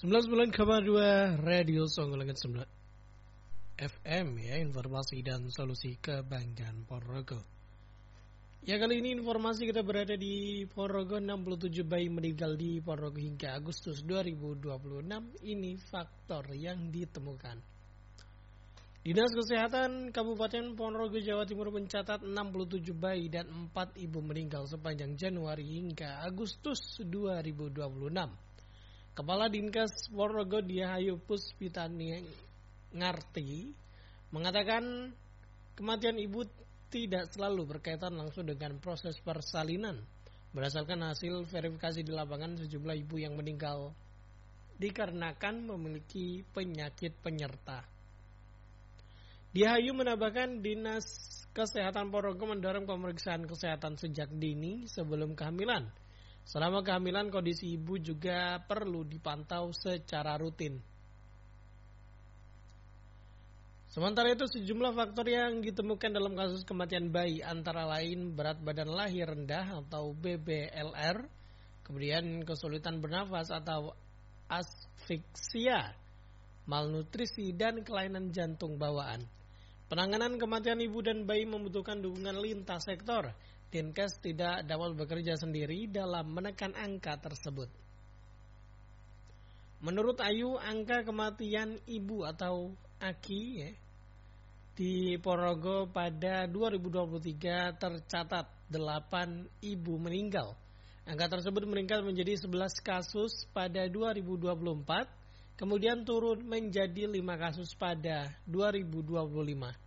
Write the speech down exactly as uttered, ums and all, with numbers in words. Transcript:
sembilan puluh sembilan koma dua Radio Songgolengit sembilan F M ya, informasi dan solusi kebanggaan Ponorogo. Ya, kali ini informasi kita berada di Ponorogo. Enam puluh tujuh bayi meninggal di Ponorogo hingga Agustus dua ribu dua puluh enam. Ini faktor yang ditemukan. Dinas Kesehatan Kabupaten Ponorogo, Jawa Timur mencatat enam puluh tujuh bayi dan empat ibu meninggal sepanjang Januari hingga Agustus dua ribu dua puluh enam. Kepala Dinkes Ponorogo Diahayu Puspitani Ngarti mengatakan kematian ibu tidak selalu berkaitan langsung dengan proses persalinan. Berdasarkan hasil verifikasi di lapangan, sejumlah ibu yang meninggal dikarenakan memiliki penyakit penyerta. Diahayu menambahkan Dinas Kesehatan Ponorogo mendorong pemeriksaan kesehatan sejak dini sebelum kehamilan. Selama kehamilan, kondisi ibu juga perlu dipantau secara rutin. Sementara itu, sejumlah faktor yang ditemukan dalam kasus kematian bayi antara lain berat badan lahir rendah atau B B L R, kemudian kesulitan bernafas atau asfiksia, malnutrisi, dan kelainan jantung bawaan. Penanganan kematian ibu dan bayi membutuhkan dukungan lintas sektor. Dinkes tidak dapat bekerja sendiri dalam menekan angka tersebut. Menurut Ayu, angka kematian ibu atau A K I ya, di Ponorogo pada dua ribu dua puluh tiga tercatat delapan ibu meninggal. Angka tersebut meningkat menjadi sebelas kasus pada dua ribu dua puluh empat, kemudian turun menjadi lima kasus pada dua ribu dua puluh lima.